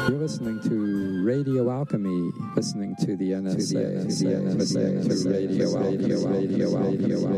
You're listening to Radio Alchemy, listening to the NSA, listening to Radio Alchemy, Radio Alchemy.